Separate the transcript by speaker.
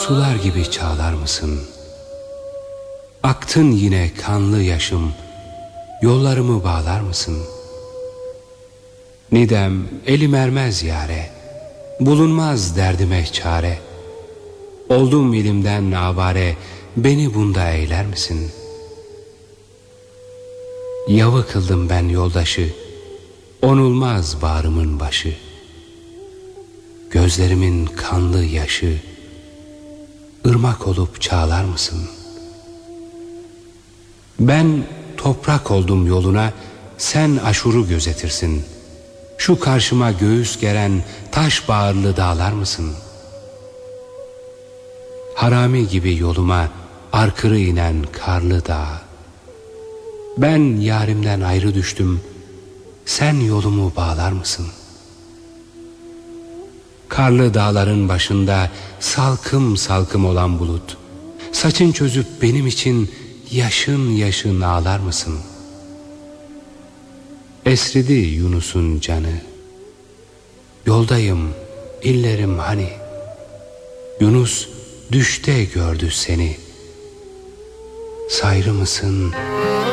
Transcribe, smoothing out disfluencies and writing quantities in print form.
Speaker 1: Sular gibi çağlar mısın? Aktın yine kanlı yaşım, yollarımı bağlar mısın? Nidem elim ermez yâre, bulunmaz derdime çare. Oldum ilimden avare, beni bunda eyler misin? Yavı kıldım ben yoldaşı, onulmaz bağrımın başı. Gözlerimin kanlı yaşı, ırmak olup çağlar mısın? Ben toprak oldum yoluna, sen aşuru gözetirsin. Şu karşıma göğüs geren taş bağırlı dağlar mısın? Harami gibi yoluma arkırı inen karlı dağ. Ben yarimden ayrı düştüm, sen yolumu bağlar mısın? Karlı dağların başında salkım salkım olan bulut, saçın çözüp benim için yaşın yaşın ağlar mısın? Esridi Yunus'un canı, yoldayım illerim hani. Yunus düşte gördü seni, sayrı mısın?